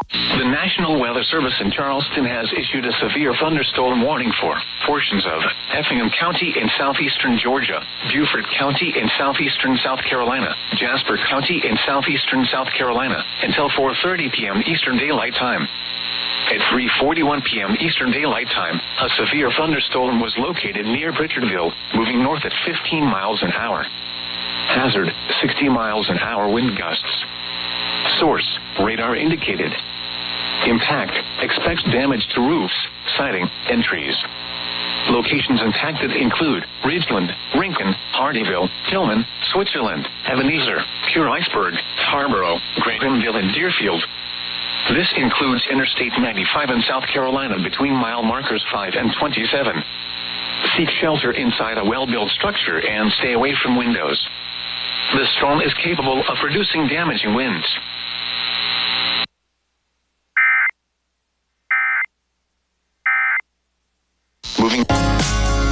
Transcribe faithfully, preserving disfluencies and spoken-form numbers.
The National Weather Service in Charleston has issued a severe thunderstorm warning for portions of Effingham County in southeastern Georgia, Beaufort County in southeastern South Carolina, Jasper County in southeastern South Carolina, until four thirty p.m. Eastern Daylight Time. At three forty-one p.m. Eastern Daylight Time, a severe thunderstorm was located near Pritchardville, moving north at fifteen miles an hour. Hazard, sixty miles an hour wind gusts. Source, radar indicated. Impact, expects damage to roofs, siding, and trees. Locations impacted include Ridgeland, Rincon, Hardyville, Tillman, Switzerland, Ebenezer, Pure Iceberg, Scarborough, Grahamville, and Deerfield. This includes Interstate ninety-five in South Carolina between mile markers five and twenty-seven. Seek shelter inside a well-built structure and stay away from windows. The storm is capable of producing damaging winds. Moving.